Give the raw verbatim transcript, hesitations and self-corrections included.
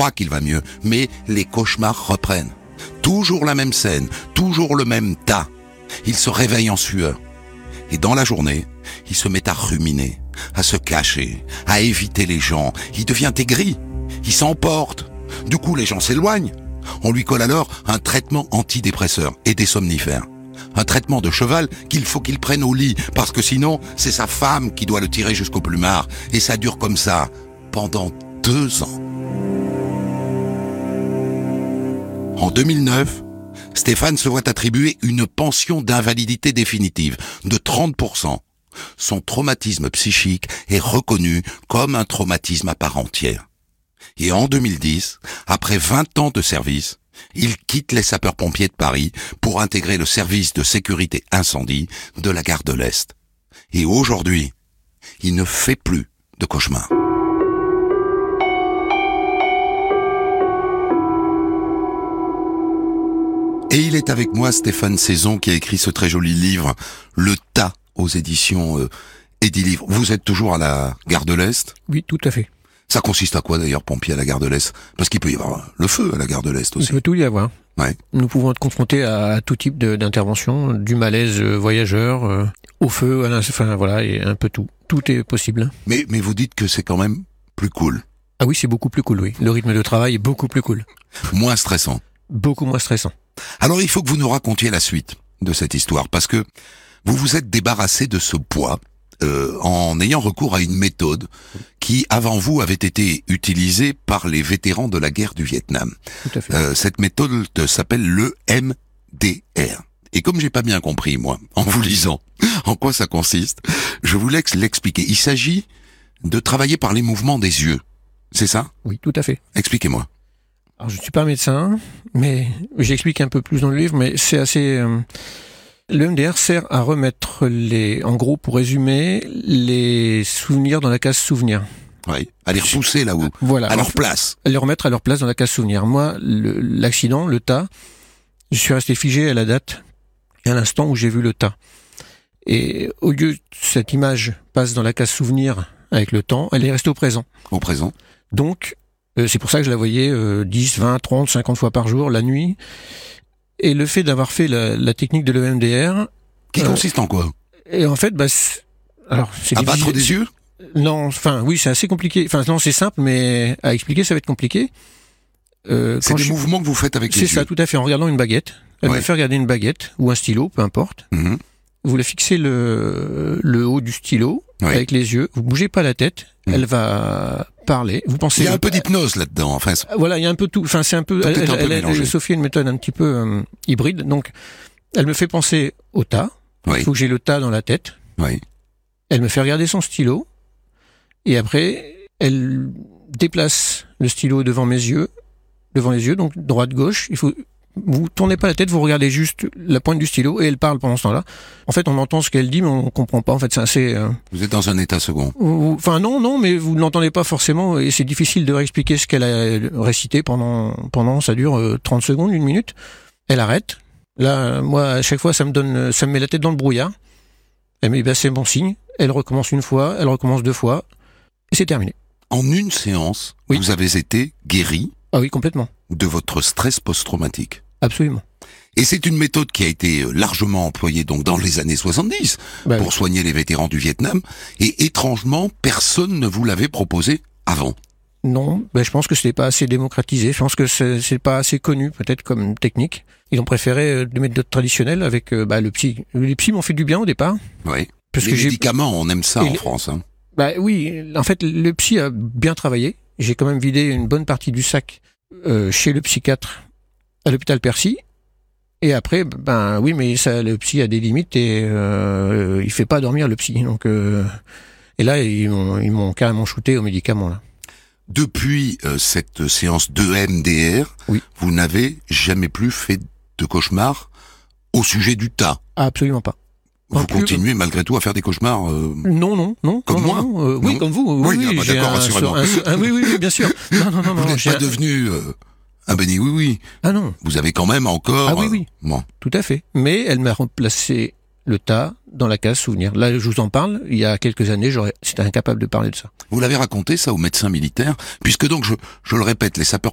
croit qu'il va mieux, mais les cauchemars reprennent. Toujours la même scène, toujours le même tas. Il se réveille en sueur. Et dans la journée, il se met à ruminer, à se cacher, à éviter les gens. Il devient aigri, il s'emporte. Du coup, les gens s'éloignent. On lui colle alors un traitement antidépresseur et des somnifères. Un traitement de cheval qu'il faut qu'il prenne au lit, parce que sinon, c'est sa femme qui doit le tirer jusqu'au plumard. Et ça dure comme ça, pendant deux ans. En deux mille neuf, Stéphane se voit attribuer une pension d'invalidité définitive de trente pour cent. Son traumatisme psychique est reconnu comme un traumatisme à part entière. Et en deux mille dix, après vingt ans de service, il quitte les sapeurs-pompiers de Paris pour intégrer le service de sécurité incendie de la gare de l'Est. Et aujourd'hui, il ne fait plus de cauchemars. Et il est avec moi, Stéphane Saison, qui a écrit ce très joli livre, Le Tas, aux éditions euh, Edilivre. Vous êtes toujours à la gare de l'Est ? Oui, tout à fait. Ça consiste à quoi d'ailleurs, pompier à la gare de l'Est ? Parce qu'il peut y avoir le feu à la gare de l'Est aussi. Il peut tout y avoir. Ouais. Nous pouvons être confrontés à tout type de, d'intervention, du malaise euh, voyageur, euh, au feu, à l'in... enfin voilà, et un peu tout. Tout est possible. Mais, mais vous dites que c'est quand même plus cool. Ah oui, c'est beaucoup plus cool, oui. Le rythme de travail est beaucoup plus cool. Moins stressant. Beaucoup moins stressant. Alors il faut que vous nous racontiez la suite de cette histoire, parce que vous vous êtes débarrassé de ce poids euh, en ayant recours à une méthode qui, avant vous, avait été utilisée par les vétérans de la guerre du Vietnam. Tout à fait. Euh, cette méthode s'appelle le M D R. Et comme j'ai pas bien compris, moi, en vous lisant en quoi ça consiste, je vous laisse l'expliquer. Il s'agit de travailler par les mouvements des yeux. C'est ça ? Oui, tout à fait. Expliquez-moi. Alors, je ne suis pas médecin, mais j'explique un peu plus dans le livre, mais c'est assez... Euh, le M D R sert à remettre les... En gros, pour résumer, les souvenirs dans la case souvenirs. Oui, à les repousser là où, voilà, à leur place. À les remettre à leur place dans la case souvenirs. Moi, le, l'accident, le tas, je suis resté figé à la date et à l'instant où j'ai vu le tas. Et au lieu que cette image passe dans la case souvenir avec le temps, elle est restée au présent. Au présent. Donc, euh, c'est pour ça que je la voyais euh, dix, vingt, trente, cinquante fois par jour, la nuit. Et le fait d'avoir fait la, la technique de l'E M D R... Qui euh, consiste en quoi ? Et en fait, bah, c'est, alors, c'est à battre des yeux ? Non, enfin, oui, c'est assez compliqué. Enfin, non, c'est simple, mais à expliquer, ça va être compliqué. Euh, c'est des je... mouvements que vous faites avec les c'est yeux. C'est ça, tout à fait, en regardant une baguette. Elle ouais. me fait regarder une baguette, ou un stylo, peu importe. Mm-hmm. Vous la fixez le, le haut du stylo, ouais. avec les yeux. Vous bougez pas la tête. Mm. Elle va parler. Vous pensez. Il y a un peu d'hypnose là-dedans. Enfin, c'est... Voilà, il y a un peu tout. Enfin, c'est un peu. Elle, un peu elle, elle, Sophie a une méthode un petit peu euh, hybride. Donc, elle me fait penser au tas. Il oui. faut que j'ai le tas dans la tête. Oui. Elle me fait regarder son stylo. Et après, elle déplace le stylo devant mes yeux, devant les yeux, donc droite-gauche. Il faut, vous tournez pas la tête, vous regardez juste la pointe du stylo et elle parle pendant ce temps-là. En fait, on entend ce qu'elle dit, mais on comprend pas. En fait, c'est assez. Euh... Vous êtes dans un état second. Enfin non, non, mais vous ne l'entendez pas forcément et c'est difficile de réexpliquer ce qu'elle a récité pendant. Pendant, ça dure euh, trente secondes, une minute. Elle arrête. Là, moi, à chaque fois, ça me donne, ça me met la tête dans le brouillard. Elle me dit, bah, c'est bon signe. Elle recommence une fois, elle recommence deux fois. Et c'est terminé. En une séance, oui. vous avez été guéri. Ah oui, complètement. De votre stress post-traumatique. Absolument. Et c'est une méthode qui a été largement employée donc dans les années soixante-dix bah pour oui. soigner les vétérans du Vietnam. Et étrangement, personne ne vous l'avait proposé avant. Non, bah je pense que c'était pas assez démocratisé. Je pense que c'est, c'est pas assez connu peut-être comme technique. Ils ont préféré des méthodes traditionnelles avec bah, le psy. Les psys m'ont fait du bien au départ. Oui. Parce les que médicaments, j'ai... on aime ça Et en les... France. Hein. Bah oui, en fait, le psy a bien travaillé. J'ai quand même vidé une bonne partie du sac euh, chez le psychiatre à l'hôpital Percy. Et après, ben oui, mais ça, le psy a des limites et euh, il fait pas dormir le psy. Donc, euh, et là, ils m'ont, ils m'ont carrément shooté aux médicaments là. Depuis euh, cette séance de M D R, oui. vous n'avez jamais plus fait de cauchemars au sujet du tas. Absolument pas. Vous plus, continuez malgré tout à faire des cauchemars euh... Non, non, non. Comme non, moi non, euh, Oui, non. comme vous. Oui, oui, oui j'ai d'accord, un, assurément. Un, un, oui, oui, oui, bien sûr. Non, non, non, vous non. n'êtes j'ai pas un... devenu euh, un béni oui, oui. Ah non. Vous avez quand même encore... Ah oui, oui. Euh, bon. Tout à fait. Mais elle m'a remplacé le tas dans la case souvenir. Là, je vous en parle. Il y a quelques années, j'aurais, j'étais incapable de parler de ça. Vous l'avez raconté, ça, aux médecins militaires, puisque donc, je, je le répète, les sapeurs